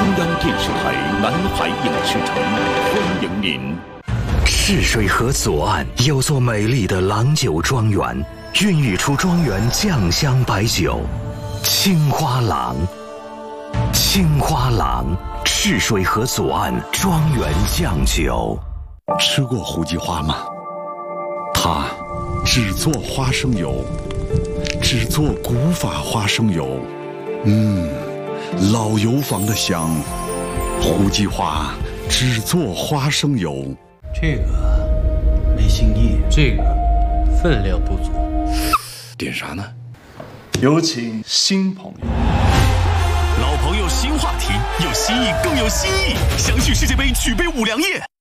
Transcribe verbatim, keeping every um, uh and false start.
央电视台南海影视城欢迎您。 赤水河左岸有座美丽的郎酒庄园，孕育出庄园酱香白酒——青花郎。青花郎，赤水河左岸庄园酱酒。 吃过胡姬花吗？它只做花生油，只做古法花生油。嗯，老油坊的香。胡姬花只做花生油。 这个没新意，这个分量不足。 点啥呢？ 有请新朋友。 老朋友新话题，有新意更有新意。相聚世界杯，举杯五粮液。